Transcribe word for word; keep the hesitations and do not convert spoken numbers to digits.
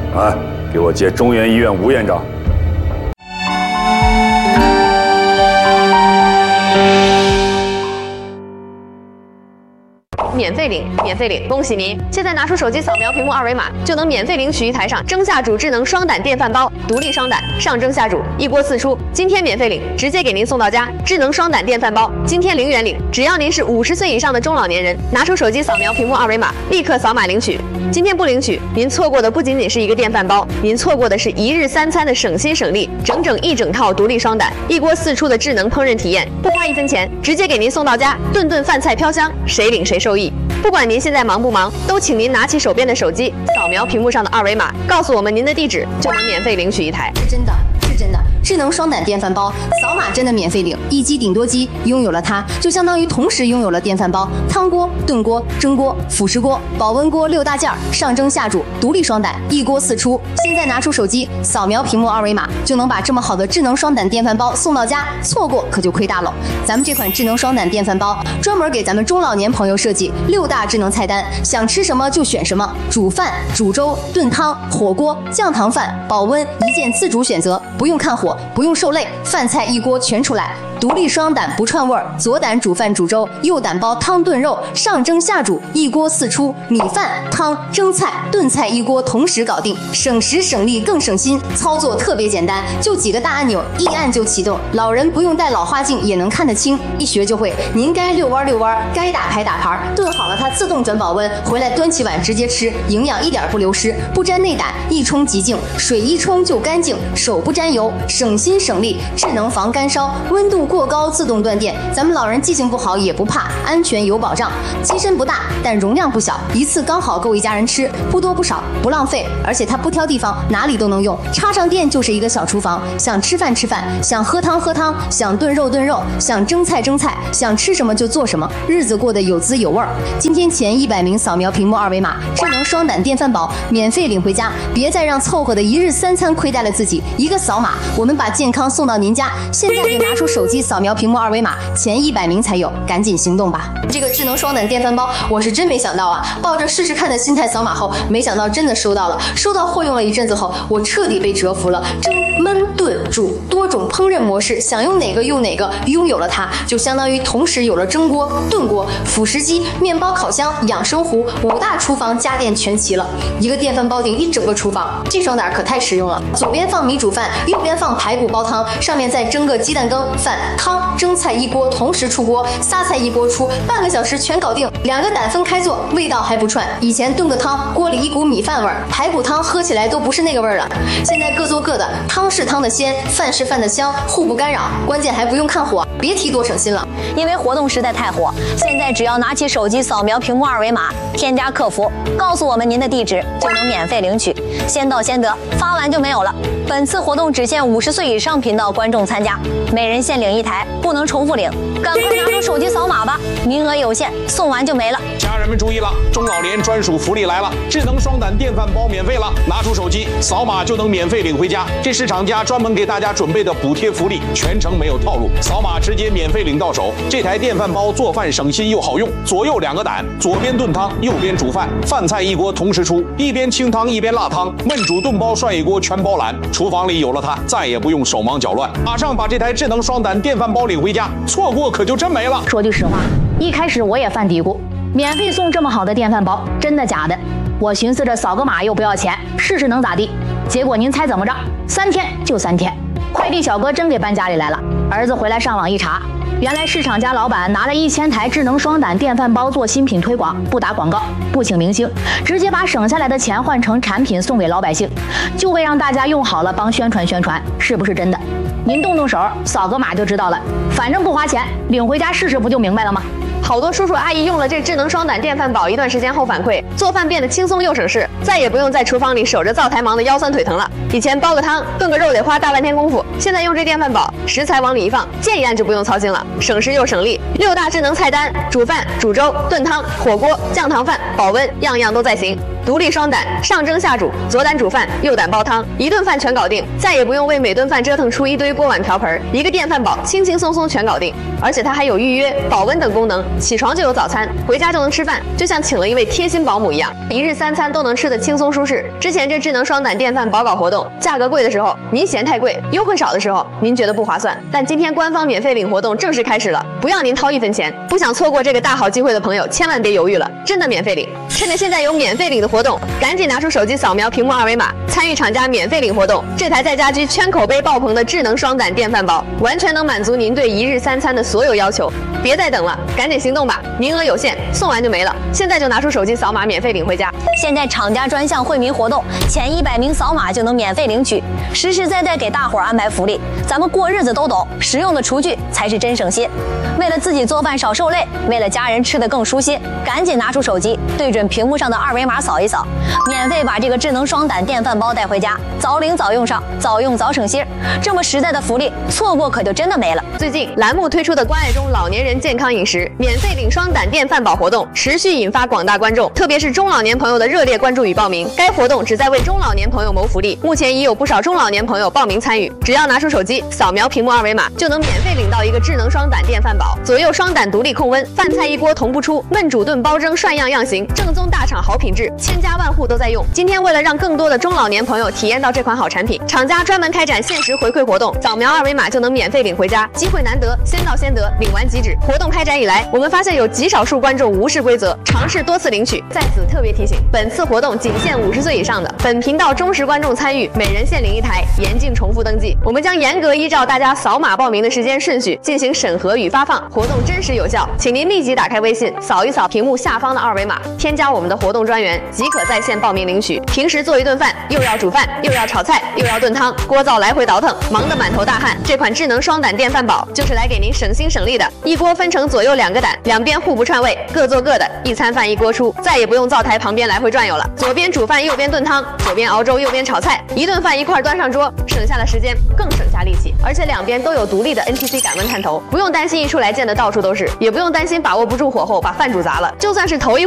哎，给我接中原医院吴院长。 免费领，免费领！恭喜您！现在拿出手机扫描屏幕二维码，就能免费领取一台上蒸下煮智能双胆电饭煲，独立双胆，上蒸下煮，一锅四出。今天免费领，直接给您送到家。智能双胆电饭煲，今天零元领，只要您是五十岁以上的中老年人，拿出手机扫描屏幕二维码，立刻扫码领取。今天不领取，您错过的不仅仅是一个电饭煲，您错过的是一日三餐的省心省力，整整一整套独立双胆，一锅四出的智能烹饪体验，不花一分钱，直接给您送到家，顿顿饭菜飘香，谁领谁受益。不管您现在忙不忙，都请您拿起手边的手机，扫描屏幕上的二维码，告诉我们您的地址，就能免费领取一台。 是真的，是真的。智能双胆电饭煲，扫码真的免费领，一机顶多机，拥有了它，就相当于同时拥有了电饭煲、汤锅、炖锅、蒸锅、辅食锅、保温锅六大件儿，上蒸下煮，独立双胆，一锅四出。现在拿出手机，扫描屏幕二维码，就能把这么好的智能双胆电饭煲送到家，错过可就亏大了。咱们这款智能双胆电饭煲，专门给咱们中老年朋友设计六大智能菜单，想吃什么就选什么，煮饭、煮粥、炖汤、火锅、酱糖饭、保温，一键自主选择，不用看火。不用受累，饭菜一锅全出来。独立双胆不串味儿，左胆煮饭煮粥，右胆煲汤炖肉，上蒸下煮，一锅四出，米饭、汤、蒸菜、炖菜一锅同时搞定，省时省力更省心。操作特别简单，就几个大按钮，一按就启动。老人不用戴老花镜也能看得清，一学就会。您该遛弯遛弯，该打牌打牌，炖好了它自动转保温，回来端起碗直接吃，营养一点不流失，不沾内胆，一冲即净，水一冲就干净，手不沾油，省心省力，智能防干烧，温度过高自动断电，咱们老人记性不好也不怕，安全有保障。机身不大，但容量不小，一次刚好够一家人吃，不多不少，不浪费，而且它不挑地方，哪里都能用。插上电就是一个小厨房，想吃饭吃饭，想喝汤喝汤，想炖肉炖肉，想蒸菜蒸菜，想吃什么就做什么，日子过得有滋有味儿。今天前一百名扫描屏幕二维码，智能双胆电饭煲免费领回家，别再让凑合的一日三餐亏待了自己。一个扫码，我们把健康送到您家。现在就拿出手机扫描屏幕二维码，前一百名才有，赶紧行动吧！这个智能双胆电饭煲，我是真没想到啊！抱着试试看的心态扫码后，没想到真的收到了。收到货用了一阵子后，我彻底被折服了。蒸、焖、炖、煮多种烹饪模式，想用哪个用哪个。拥有了它，就相当于同时有了蒸锅、炖锅、辅食机、面包烤箱、养生壶，五大厨房家电全齐了。一个电饭煲顶一整个厨房，这双胆可太实用了。左边放米煮饭，右边放排骨煲汤，上面再蒸个鸡蛋羹、饭、汤、蒸菜一锅同时出锅，仨菜一锅出，半个小时全搞定。两个胆分开做，味道还不串。以前炖个汤，锅里一股米饭味儿，排骨汤喝起来都不是那个味儿了。现在各做各的，汤是汤的鲜，饭是饭的香，互不干扰，关键还不用看火，别提多省心了。 因为活动实在太火，现在只要拿起手机扫描屏幕二维码，添加客服，告诉我们您的地址，就能免费领取，先到先得，发完就没有了。本次活动只限五十岁以上频道观众参加，每人限领一台，不能重复领，赶快拿出手机扫码吧，名额有限，送完就没了。 家人们注意了，中老年专属福利来了，智能双胆电饭煲免费了，拿出手机扫码就能免费领回家。这是厂家专门给大家准备的补贴福利，全程没有套路，扫码直接免费领到手。这台电饭煲做饭省心又好用，左右两个胆，左边炖汤，右边煮饭，饭菜一锅同时出，一边清汤一边辣汤，焖煮炖煲涮一锅全包揽。厨房里有了它，再也不用手忙脚乱，马上把这台智能双胆电饭煲领回家，错过可就真没了。 说句实话，一开始我也犯嘀咕，免费送这么好的电饭煲，真的假的？我寻思着扫个码又不要钱，试试能咋地？结果您猜怎么着？三天就三天，快递小哥真给搬家里来了。儿子回来上网一查，原来市场家老板拿了一千台智能双胆电饭煲做新品推广，不打广告，不请明星，直接把省下来的钱换成产品送给老百姓，就为让大家用好了帮宣传宣传，是不是真的？您动动手，扫个码就知道了，反正不花钱，领回家试试不就明白了吗？ 好多叔叔阿姨用了这智能双胆电饭煲一段时间后反馈，做饭变得轻松又省事，再也不用在厨房里守着灶台忙得腰酸腿疼了。以前煲个汤、炖个肉得花大半天功夫，现在用这电饭煲，食材往里一放，键一按就不用操心了，省时又省力。六大智能菜单，煮饭、煮粥、炖汤、火锅、酱糖饭、保温，样样都在行。 独立双胆，上蒸下煮，左胆煮饭，右胆煲汤，一顿饭全搞定，再也不用为每顿饭折腾出一堆锅碗瓢盆，一个电饭煲轻轻松松全搞定。而且它还有预约、保温等功能，起床就有早餐，回家就能吃饭，就像请了一位贴心保姆一样，一日三餐都能吃得轻松舒适。之前这智能双胆电饭煲搞活动，价格贵的时候您嫌太贵，优惠少的时候您觉得不划算，但今天官方免费领活动正式开始了，不要您掏一分钱。不想错过这个大好机会的朋友，千万别犹豫了，真的免费领！趁着现在有免费领的活动，赶紧拿出手机扫描屏幕二维码，参与厂家免费领活动。这台在家居圈口碑爆棚的智能双胆电饭煲，完全能满足您对一日三餐的所有要求。别再等了，赶紧行动吧！名额有限，送完就没了。现在就拿出手机扫码免费领回家。 现在厂家专项惠民活动，前一百名扫码就能免费领取，实实在在给大伙儿安排福利。咱们过日子都懂，实用的厨具才是真省心。为了自己做饭少受累，为了家人吃得更舒心，赶紧拿出手机，对准屏幕上的二维码扫一扫，免费把这个智能双胆电饭煲带回家，早领早用上，早用早省心。这么实在的福利，错过可就真的没了。 最近栏目推出的关爱中老年人健康饮食免费领双胆电饭煲活动，持续引发广大观众，特别是中老年朋友的热烈关注与报名。该活动旨在为中老年朋友谋福利，目前已有不少中老年朋友报名参与。只要拿出手机扫描屏幕二维码，就能免费领到一个智能双胆电饭煲，左右双胆独立控温，饭菜一锅同步出，焖煮炖煲蒸涮样样行，正宗大厂好品质，千家万户都在用。今天为了让更多的中老年朋友体验到这款好产品，厂家专门开展限时回馈活动，扫描二维码就能免费领回家，机会难得，先到先得，领完即止。活动开展以来，我们发现有极少数观众无视规则，尝试多次领取。在此特别提醒，本次活动仅限五十岁以上的，本频道忠实观众参与，每人限领一台，严禁重复登记。我们将严格依照大家扫码报名的时间顺序进行审核与发放，活动真实有效，请您立即打开微信，扫一扫屏幕下方的二维码，添加我们的活动专员，即可在线报名领取。平时做一顿饭，又要煮饭，又要炒菜，又要炖汤，锅灶来回倒腾，忙得满头大汗。这款智能双胆电饭煲就是来给您省心省力的，一锅分成左右两个胆，两边互不串味，各做各的，一餐饭一锅出，再也不用灶台旁边来回转悠了。左边煮饭，右边炖汤，左边熬粥，右边炒菜，一顿饭一块端上桌，省下了时间，更省下力气。而且两边都有独立的 N T C 感温探头，不用担心一出来溅得到处都是，也不用担心把握不住火候把饭煮砸了。就算是头一